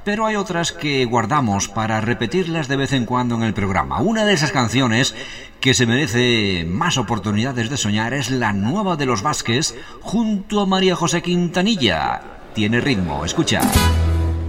pero hay otras que guardamos para repetirlas de vez en cuando en el programa. Una de esas canciones que se merece más oportunidades de soñar es la nueva de Los Vázquez junto a María José Quintanilla. Tiene ritmo, escucha.